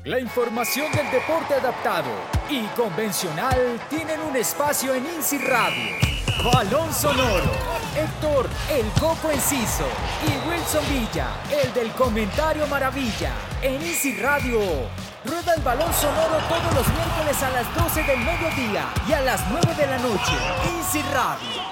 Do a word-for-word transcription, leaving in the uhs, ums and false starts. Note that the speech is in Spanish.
La información del deporte adaptado y convencional tienen un espacio en INSI Radio. Balón Sonoro. Héctor, el Coco Enciso, y Wilson Villa, el del Comentario Maravilla. En INSI Radio, rueda el Balón Sonoro todos los miércoles a las doce del mediodía y a las nueve de la noche. INSI Radio.